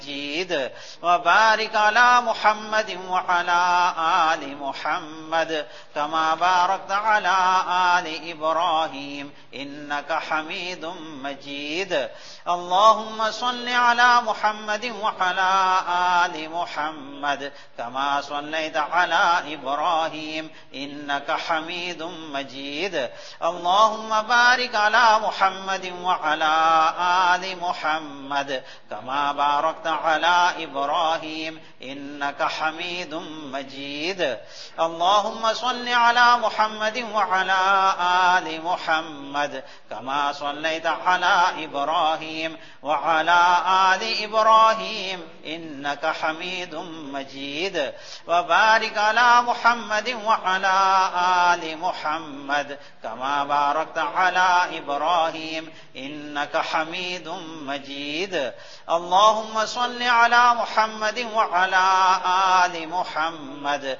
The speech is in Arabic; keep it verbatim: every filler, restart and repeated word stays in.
مجيد وبارك على محمد وعلى آل محمد كما باركت على آل إبراهيم إنك حميد مجيد اللهم صل على محمد وعلى آل محمد كما صليت على إبراهيم إنك حميد مجيد اللهم بارك على محمد وعلى آل محمد كما باركت على إبراهيم إنك حميد مجيد اللهم صل على محمد وعلى آل محمد كما صليت على إبراهيم وعلى آل إبراهيم إنك حميد مجيد وبارك على محمد وعلى آل محمد كما باركت على إبراهيم إنك حميد مجيد اللهم صل على محمد وعلى آل محمد